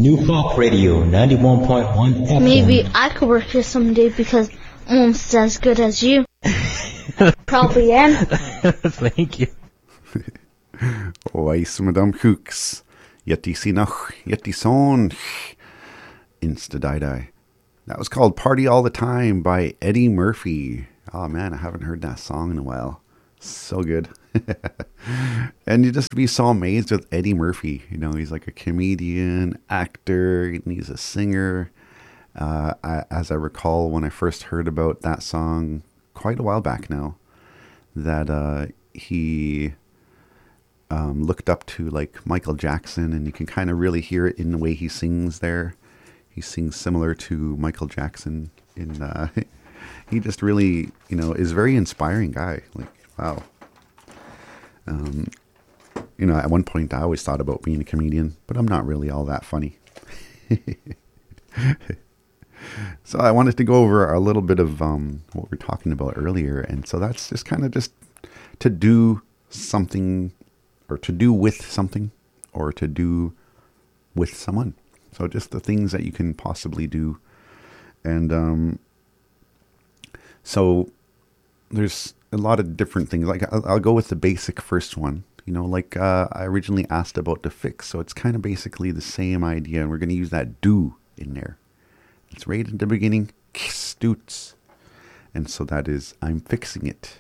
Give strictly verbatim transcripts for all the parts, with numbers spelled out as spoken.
New Folk Radio ninety-one point one F M. Maybe I could work here someday because I'm almost as good as you. Probably am. Thank you. Ois Madame Cooks. Yeti Sinach, Yeti Son. Insta die die. That was called Party All the Time by Eddie Murphy. Oh man, I haven't heard that song in a while. So good. And you just be so amazed with Eddie Murphy. You know, he's like a comedian, actor, and he's a singer. Uh, I, as I recall, when I first heard about that song quite a while back now, that uh, he um, looked up to like Michael Jackson, and you can kind of really hear it in the way he sings there. He sings similar to Michael Jackson. In uh, he just really, you know, is a very inspiring guy. Like, wow. Um, you know, at one point I always thought about being a comedian, but I'm not really all that funny. So I wanted to go over a little bit of um, what we were talking about earlier. And so that's just kind of just to do something, or to do with something, or to do with someone. So just the things that you can possibly do. And um, so there's a lot of different things. Like I'll, I'll go with the basic first one. You know, like uh, I originally asked about the fix. So it's kind of basically the same idea. And we're going to use that do in there. It's right at the beginning. Stoots. And so that is, I'm fixing it.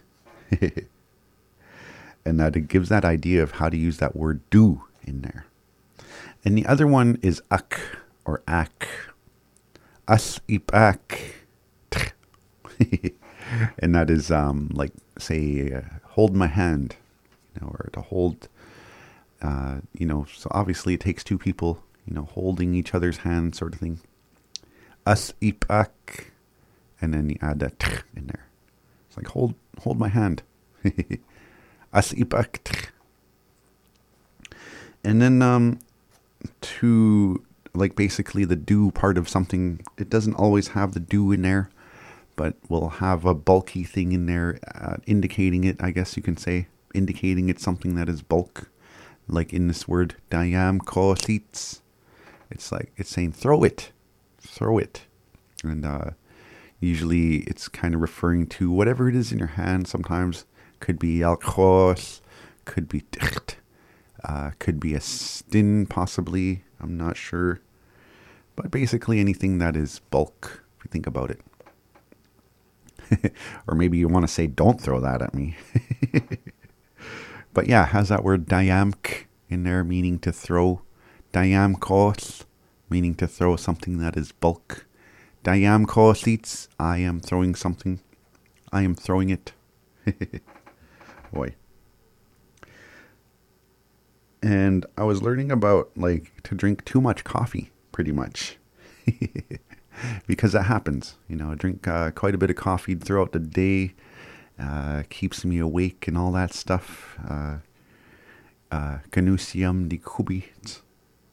And that it gives that idea of how to use that word do in there. And the other one is ak or ak. As ipak. And that is um, like, say, uh, hold my hand, you know, or to hold, uh, you know, so obviously it takes two people, you know, holding each other's hand sort of thing. As ipak. And then you add that tch in there. It's like, hold, hold my hand. As ipak. Tch. And then, um, to like basically the do part of something, it doesn't always have the do in there, but we'll have a bulky thing in there, uh, indicating it, I guess you can say, indicating it's something that is bulk, like in this word, dayam ko seats. It's like, it's saying, throw it, throw it. And uh, usually it's kind of referring to whatever it is in your hand. Sometimes could be alcohol, could be dicht. Uh, could be a stin, possibly. I'm not sure. But basically anything that is bulk, if you think about it. Or maybe you want to say, don't throw that at me. But yeah, has that word dayamk in there, meaning to throw. Dayamkos, meaning to throw something that is bulk. Dayamkosits, I am throwing something. I am throwing it. Boy. And I was learning about, like, to drink too much coffee, pretty much. Because that happens. You know, I drink uh, quite a bit of coffee throughout the day. Uh, keeps me awake and all that stuff. Uh, uh, Canusium di kubit.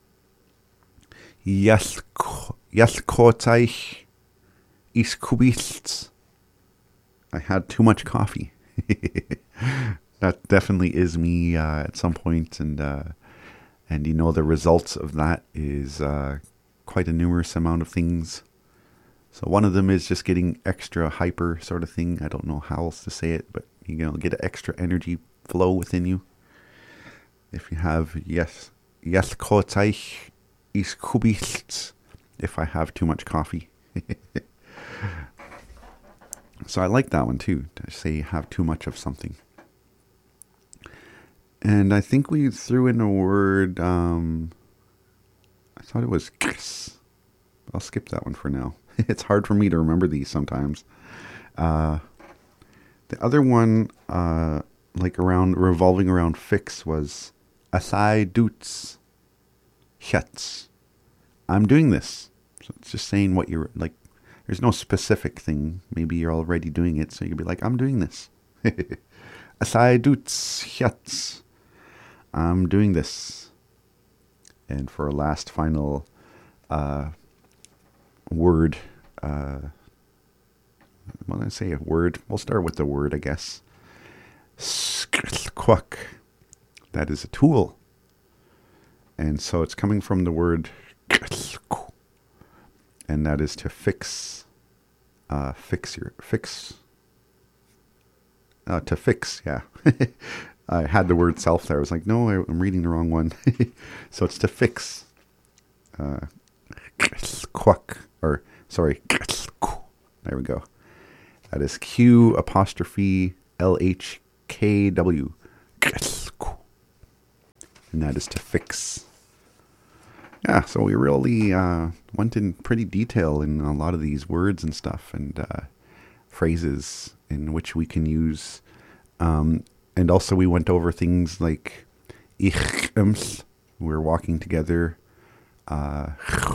Yes, yes, kotaich is kubits. I had too much coffee. That definitely is me uh, at some point, and uh, and you know the results of that is uh, quite a numerous amount of things. So one of them is just getting extra hyper sort of thing. I don't know how else to say it, but you know, get an extra energy flow within you. If you have yes, yes, kotaich is kubist. If I have too much coffee. So I like that one too, to say have too much of something. And I think we threw in a word, um, I thought it was kiss. I'll skip that one for now. It's hard for me to remember these sometimes. Uh, the other one, uh, like around, revolving around fix was asai doots shets. I'm doing this. So it's just saying what you're, like, there's no specific thing. Maybe you're already doing it, so you can be like, I'm doing this. Asai doots shets. I'm doing this. And for a last final uh, word, uh, when I say a word, we'll start with the word, I guess. Skrlquak. That is a tool. And so it's coming from the word And that is to fix, uh, fix your, fix, uh, to fix, yeah. I had the word self there. I was like, no, I'm reading the wrong one. So it's to fix, uh, quack, or sorry, there we go. That is Q apostrophe L H K W. And that is to fix. Yeah, so we really uh, went in pretty detail in a lot of these words and stuff and uh, phrases in which we can use. Um, and also we went over things like ich ums, we're walking together. Uh,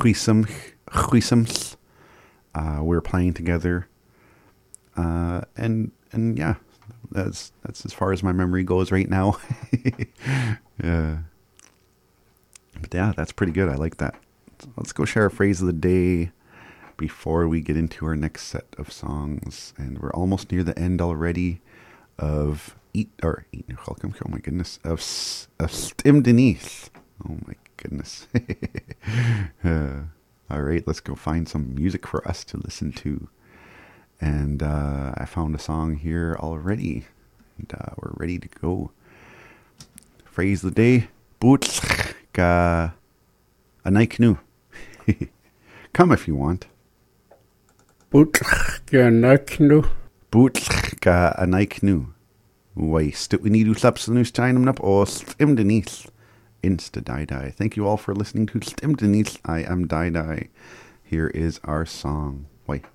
uh, we're playing together. Uh, and and yeah, that's that's as far as my memory goes right now. Yeah. But yeah, that's pretty good. I like that. So let's go share a phrase of the day before we get into our next set of songs. And we're almost near the end already of Eat or Eat Welcome. Oh my goodness. Of, of Stim Denise. Oh my goodness. uh, all right, let's go find some music for us to listen to. And uh, I found a song here already. And uh, we're ready to go. Phrase of the day. Boots. Ka anaiknu. Come if you want. Boot ka anaiknu. Boot ka anaiknu. Wai stut we need to slap snus time up or stim Denise. Insta die die. Thank you all for listening to Stim Denise. I am Die Die. Here is our song. Wai.